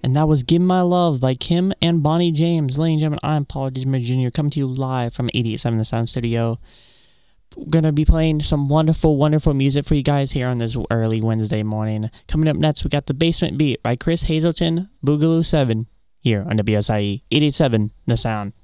And that was Give My Love by Kim and Bonnie James. Ladies and gentlemen, I'm Paul Dismer Jr. coming to you live from 88.7 The Sound Studio. Going to be playing some wonderful, wonderful music for you guys here on this early Wednesday morning. Coming up next, we got The Basement Beat by Chris Hazelton, Boogaloo 7, here on WSIE 88.7 The Sound.